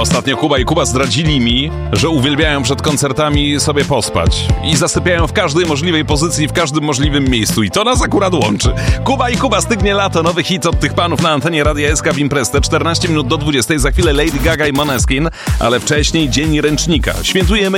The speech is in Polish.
Ostatnio Kuba i Kuba zdradzili mi, że uwielbiają przed koncertami sobie pospać i zasypiają w każdej możliwej pozycji, w każdym możliwym miejscu i to nas akurat łączy. Kuba i Kuba, stygnie lato, nowy hit od tych panów na antenie Radia SK w Imprezę, 14 minut do 20, za chwilę Lady Gaga i Måneskin, ale wcześniej Dzień Ręcznika. Świętujemy